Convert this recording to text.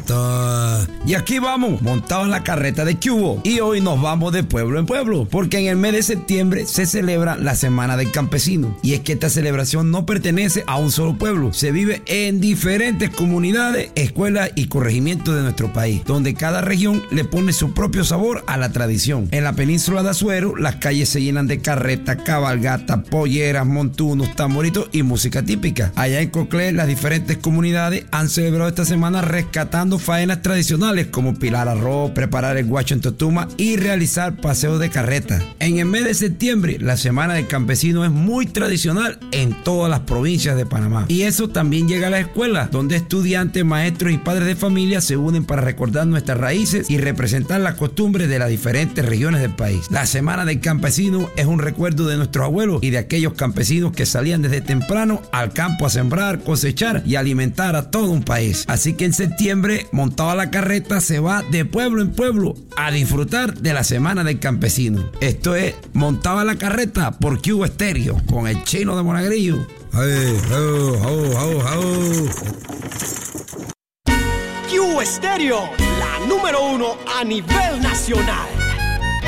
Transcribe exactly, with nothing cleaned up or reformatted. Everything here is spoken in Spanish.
Exacto. Y aquí vamos, montados en la carreta de Cubo. Y hoy nos vamos de pueblo en pueblo, porque en el mes de septiembre se celebra la Semana del Campesino. Y es que esta celebración no pertenece a un solo pueblo, se vive en diferentes comunidades, escuelas y corregimientos de nuestro país, donde cada región le pone su propio sabor a la tradición. En la península de Azuero, las calles se llenan de carretas, cabalgatas, polleras, montunos, tamboritos y música típica. Allá en Coclé, las diferentes comunidades han celebrado esta semana rescatando faenas tradicionales como pilar arroz, preparar el guacho en totuma y realizar paseos de carreta. En el mes de septiembre, la Semana del Campesino es muy tradicional en todas las provincias de Panamá. Y eso también llega a la escuela, donde estudiantes, maestros y padres de familia se unen para recordar nuestras raíces y representar las costumbres de las diferentes regiones del país. La Semana del Campesino es un recuerdo de nuestros abuelos y de aquellos campesinos que salían desde temprano al campo a sembrar, cosechar y alimentar a todo un país. Así que en septiembre, montado a la carreta, se va de pueblo en pueblo a disfrutar de la Semana del Campesino. Esto es Montado a la Carreta por Cubo Estéreo con el Chino de Monagrillo. Ay, au, au, au, au. Cubo Estéreo, la número uno a nivel nacional.